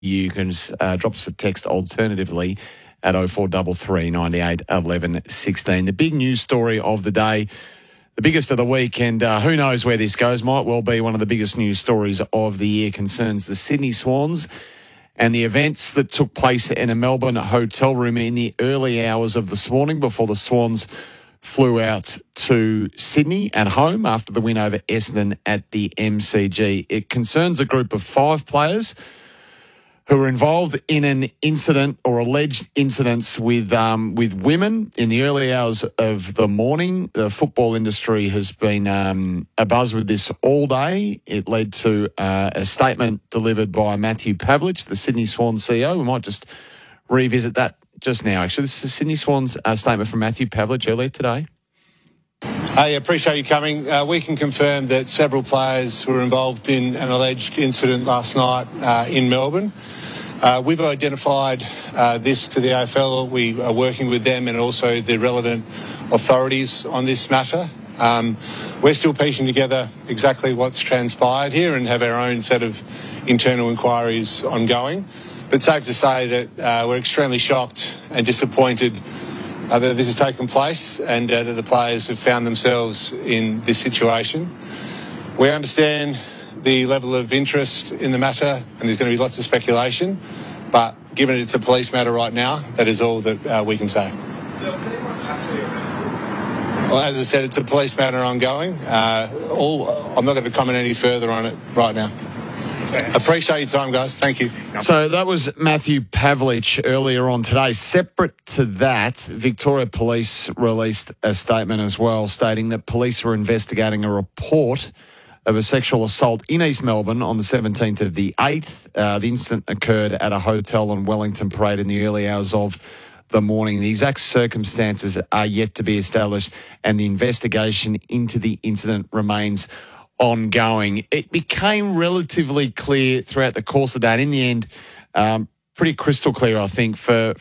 You can drop us a text alternatively at 0433 98 11 16. The big news story of the day, the biggest of the week, and who knows where this goes, might well be one of the biggest news stories of the year, concerns the Sydney Swans and the events that took place in a Melbourne hotel room in the early hours of this morning before the Swans flew out to Sydney at home after the win over Essendon at the MCG. It concerns a group of 5 players who were involved in an incident or alleged incidents with women in the early hours of the morning. The football industry has been abuzz with this all day. It led to a statement delivered by Matthew Pavlich, the Sydney Swans CEO. We might just revisit that just now. Actually, this is Sydney Swans statement from Matthew Pavlich earlier today. I appreciate you coming. We can confirm that several players were involved in an alleged incident last night in Melbourne. We've identified this to the AFL. We are working with them and also the relevant authorities on this matter. We're still piecing together exactly what's transpired here and have our own set of internal inquiries ongoing. But safe to say that we're extremely shocked and disappointed that this has taken place and that the players have found themselves in this situation. We understand the level of interest in the matter and there's going to be lots of speculation, but given it's a police matter right now, that is all that we can say. Well, as I said, it's a police matter ongoing. I'm not going to comment any further on it right now. Appreciate your time, guys. Thank you. So that was Matthew Pavlich earlier on today. Separate to that, Victoria Police released a statement as well stating that police were investigating a report of a sexual assault in East Melbourne on the 17th of the 8th. The incident occurred at a hotel on Wellington Parade in the early hours of the morning. The exact circumstances are yet to be established and the investigation into the incident remains ongoing. It became relatively clear throughout the course of that. In the end, pretty crystal clear, I think, for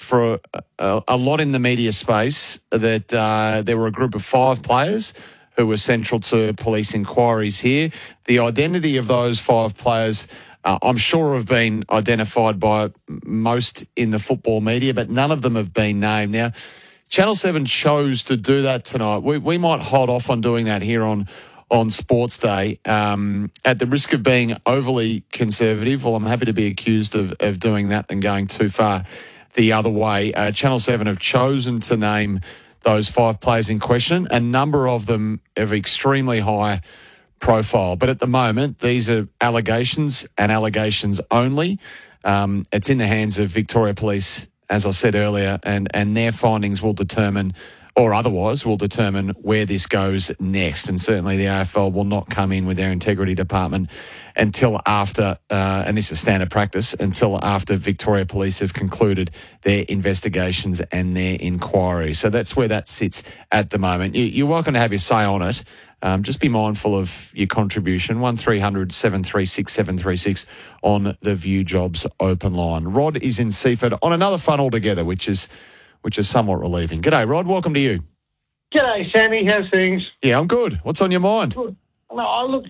a lot in the media space that there were a group of 5 players who were central to police inquiries here. The identity of those 5 players, I'm sure, have been identified by most in the football media, but none of them have been named. Now, Channel 7 chose to do that tonight. We might hold off on doing that here on Sports Day. At the risk of being overly conservative, well, I'm happy to be accused of doing that and going too far the other way. Channel 7 have chosen to name those 5 players in question. A number of them of extremely high profile. But at the moment, these are allegations and allegations only. It's in the hands of Victoria Police, as I said earlier, and their findings will determine, or otherwise will determine, where this goes next. And certainly the AFL will not come in with their integrity department until after, and this is standard practice, until after Victoria Police have concluded their investigations and their inquiry. So that's where that sits at the moment. You're welcome to have your say on it. Just be mindful of your contribution. 1300 736 736 on the View Jobs open line. Rod is in Seaford on another front altogether, which is somewhat relieving. G'day, Rod. Welcome to you. G'day, Sammy. How's things? Yeah, I'm good. What's on your mind? Good. No, look,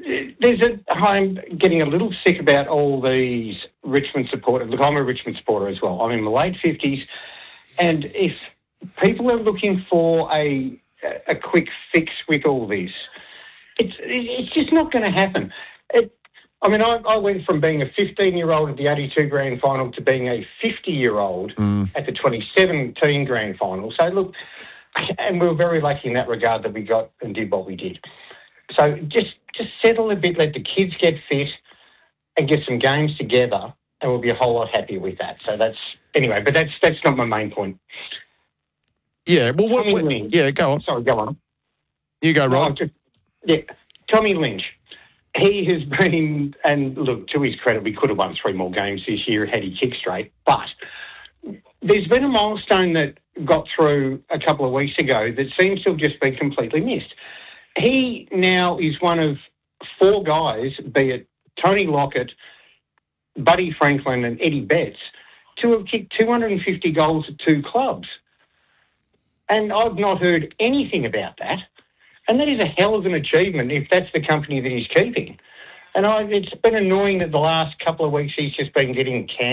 I'm getting a little sick about all these Richmond supporters. Look, I'm a Richmond supporter as well. I'm in my late 50s, and if people are looking for a quick fix with all this, it's just not going to happen. I went from being a 15-year-old at the 82 grand final to being a 50-year-old at the 2017 grand final. So, look, and we were very lucky in that regard that we got and did what we did. So just settle a bit, let the kids get fit and get some games together, and we'll be a whole lot happier with that. So that's not my main point. Yeah, well, yeah, go on. Sorry, go on. You go, Rod. Tommy Lynch. He has been, and look, to his credit, we could have won 3 more games this year had he kicked straight, but there's been a milestone that got through a couple of weeks ago that seems to have just been completely missed. He now is one of 4 guys, be it Tony Lockett, Buddy Franklin and Eddie Betts, to have kicked 250 goals at 2 clubs. And I've not heard anything about that. And that is a hell of an achievement if that's the company that he's keeping. And it's been annoying that the last couple of weeks he's just been getting canned.